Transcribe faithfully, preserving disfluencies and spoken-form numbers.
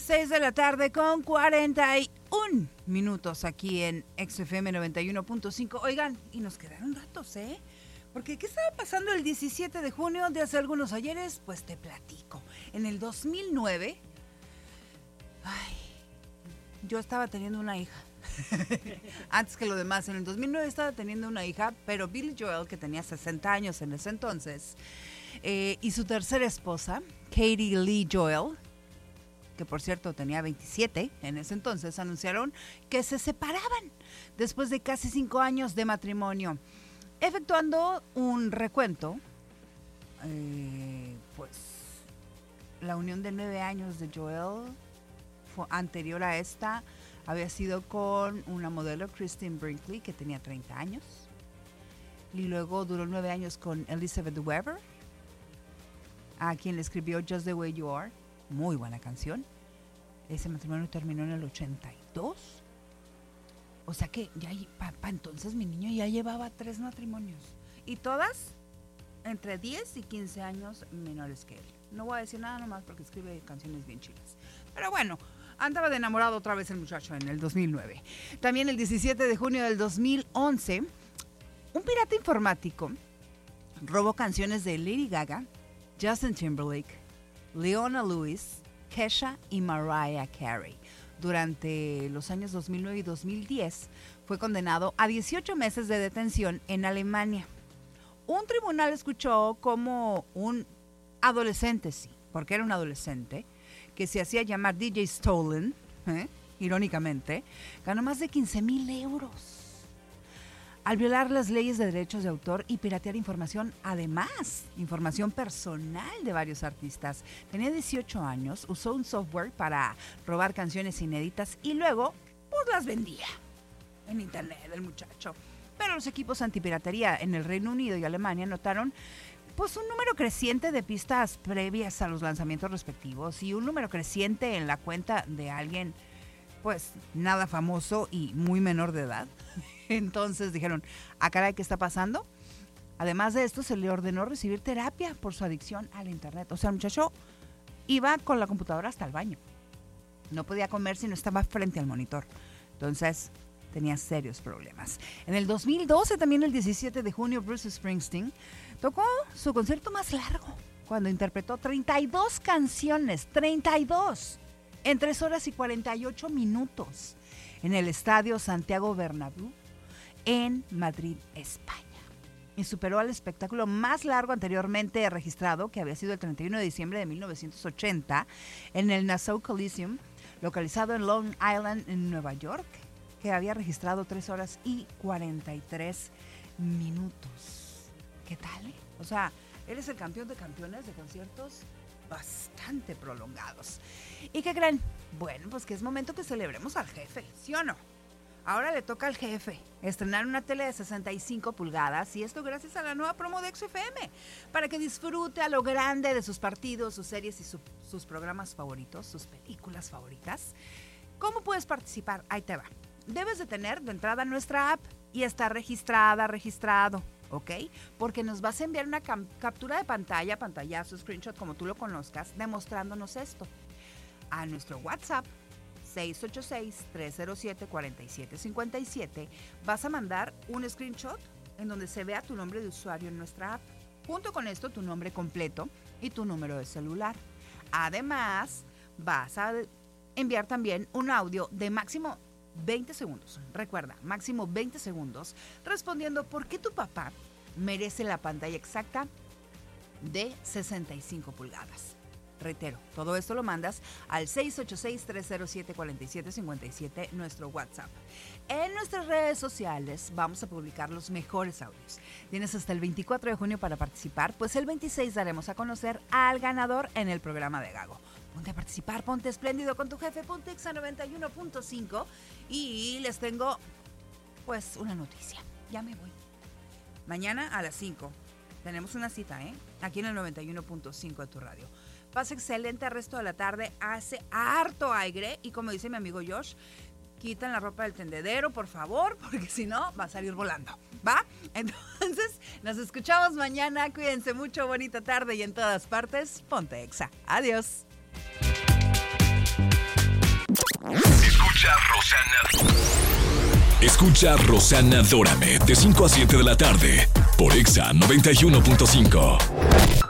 seis de la tarde con cuarenta y un minutos aquí en X F M noventa y uno punto cinco. Oigan, y nos quedaron datos, ¿eh? Porque ¿qué estaba pasando el diecisiete de junio de hace algunos ayeres? Pues te platico. En el dos mil nueve, ay, yo estaba teniendo una hija. Antes que lo demás, en el dos mil nueve estaba teniendo una hija, pero Billy Joel, que tenía sesenta años en ese entonces, eh, y su tercera esposa, Katie Lee Joel, que por cierto tenía veintisiete en ese entonces, anunciaron que se separaban después de casi cinco años de matrimonio. Efectuando un recuento, eh, pues la unión de nueve años de Joel fue anterior a esta. Había sido con una modelo, Christine Brinkley, que tenía treinta años. Y luego duró nueve años con Elizabeth Weber, a quien le escribió Just the Way You Are. Muy buena canción. Ese matrimonio terminó en el ochenta y dos. O sea que ya para pa entonces mi niño ya llevaba tres matrimonios. Y todas entre diez y quince años menores que él. No voy a decir nada nomás porque escribe canciones bien chidas. Pero bueno, andaba de enamorado otra vez el muchacho en el dos mil nueve. También el diecisiete de junio del dos mil once, un pirata informático robó canciones de Lady Gaga, Justin Timberlake, Leona Lewis, Kesha y Mariah Carey. Durante los años dos mil nueve y dos mil diez fue condenado a dieciocho meses de detención en Alemania. Un tribunal escuchó como un adolescente, sí, porque era un adolescente, que se hacía llamar D J Stolen, ¿eh? irónicamente, ganó más de quince mil euros al violar las leyes de derechos de autor y piratear información, además, información personal de varios artistas. Tenía dieciocho años, usó un software para robar canciones inéditas y luego, pues las vendía en internet el muchacho. Pero los equipos antipiratería en el Reino Unido y Alemania notaron pues un número creciente de pistas previas a los lanzamientos respectivos y un número creciente en la cuenta de alguien pues nada famoso y muy menor de edad. Entonces dijeron, ¿a caray qué está pasando? Además de esto, se le ordenó recibir terapia por su adicción al internet. O sea, el muchacho iba con la computadora hasta el baño. No podía comer si no estaba frente al monitor. Entonces, tenía serios problemas. En el dos mil doce, también el diecisiete de junio, Bruce Springsteen tocó su concierto más largo, cuando interpretó treinta y dos canciones, treinta y dos, en tres horas y cuarenta y ocho minutos, en el Estadio Santiago Bernabéu, en Madrid, España. Y superó al espectáculo más largo anteriormente registrado, que había sido el treinta y uno de diciembre de mil novecientos ochenta, en el Nassau Coliseum, localizado en Long Island, en Nueva York, que había registrado tres horas y cuarenta y tres minutos. ¿Qué tal, eh? O sea, él es el campeón de campeones de conciertos bastante prolongados. ¿Y qué creen? Bueno, pues que es momento que celebremos al jefe, ¿sí o no? Ahora le toca al jefe estrenar una tele de sesenta y cinco pulgadas y esto gracias a la nueva promo de X F M para que disfrute a lo grande de sus partidos, sus series y su, sus programas favoritos, sus películas favoritas. ¿Cómo puedes participar? Ahí te va. Debes de tener de entrada nuestra app y estar registrada, registrado, ¿ok? Porque nos vas a enviar una cam- captura de pantalla, pantallazo, screenshot, como tú lo conozcas, demostrándonos esto a nuestro WhatsApp seis ocho seis, tres cero siete, cuatro siete cinco siete. Vas a mandar un screenshot en donde se vea tu nombre de usuario en nuestra app. Junto con esto, tu nombre completo y tu número de celular. Además, vas a enviar también un audio de máximo veinte segundos. Recuerda, máximo veinte segundos, respondiendo por qué tu papá merece la pantalla exacta de sesenta y cinco pulgadas. Reitero, todo esto lo mandas al seis ocho seis, tres cero siete, cuatro siete cinco siete, nuestro WhatsApp. En nuestras redes sociales vamos a publicar los mejores audios. Tienes hasta el veinticuatro de junio para participar, pues el veintiséis daremos a conocer al ganador en el programa de Gago. Ponte a participar, ponte espléndido con tu jefe, ponte Exa noventa y uno punto cinco y les tengo pues una noticia. Ya me voy. Mañana a las cinco tenemos una cita, ¿eh? Aquí en el noventa y uno punto cinco de tu radio. Pasa excelente el resto de la tarde, hace harto aire y como dice mi amigo Josh, quitan la ropa del tendedero, por favor, porque si no va a salir volando, ¿va? Entonces, nos escuchamos mañana, cuídense mucho, bonita tarde y en todas partes, ponte Exa. Adiós. Rosana. Escucha Rosana Dórame de cinco a siete de la tarde por Exa noventa y uno punto cinco.